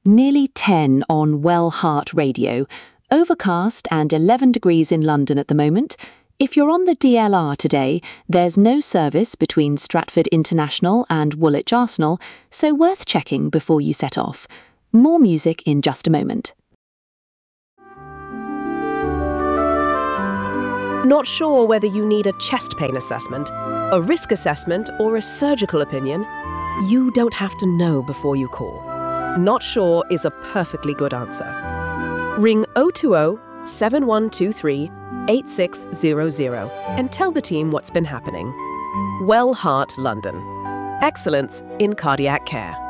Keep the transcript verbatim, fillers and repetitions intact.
Nearly ten on Well Heart Radio. Overcast and eleven degrees in London at the moment. If you're on the D L R today, there's no service between Stratford International and Woolwich Arsenal, so worth checking before you set off. More music in just a moment. Not sure whether you need a chest pain assessment, a risk assessment, or a surgical opinion? You don't have to know before you call. Not sure is a perfectly good answer. Ring oh two oh, seven one two three, eight six zero zero and tell the team what's been happening. Well Heart London. Excellence in cardiac care.